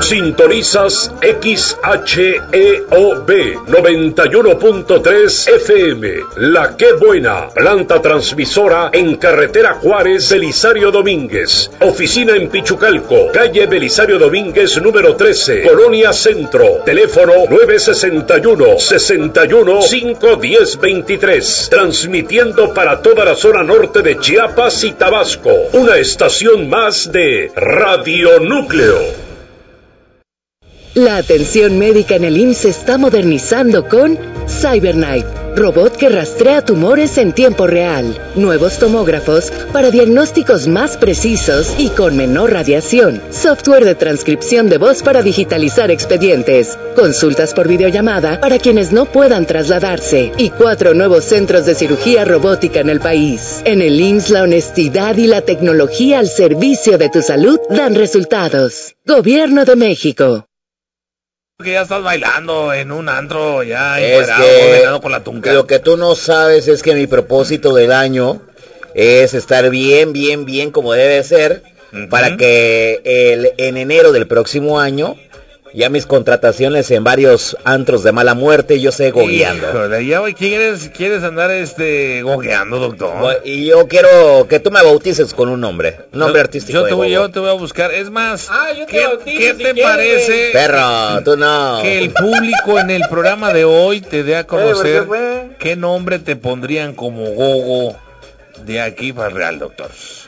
Sintonizas XHEOB 91.3 FM. La Qué Buena, planta transmisora en carretera Juárez, Belisario Domínguez. Oficina en Pichucalco, calle Belisario Domínguez número 13, Colonia Centro. Teléfono 961-61-510-23. Transmitiendo para toda la zona norte de Chiapas y Tabasco. Una estación más de Radio Núcleo. La atención médica en el IMSS se está modernizando con CyberKnife, robot que rastrea tumores en tiempo real, nuevos tomógrafos para diagnósticos más precisos y con menor radiación, software de transcripción de voz para digitalizar expedientes, consultas por videollamada para quienes no puedan trasladarse y 4 nuevos centros de cirugía robótica en el país. En el IMSS, la honestidad y la tecnología al servicio de tu salud dan resultados. Gobierno de México. Que ya estás bailando en un antro ya encuerado con la tunca. Lo que tú no sabes es que mi propósito del año es estar bien como debe ser, para que en enero del próximo año ya mis contrataciones en varios antros de mala muerte yo sé gogueando. Híjole, ya quieres andar gogueando, doctor. Y yo quiero que tú me bautices con un nombre artístico. Yo te voy a buscar. Es más, ¿qué te parece? Perro, tú no. Que el público en el programa de hoy te dé a conocer qué nombre te pondrían como gogo de aquí para el Real, doctor.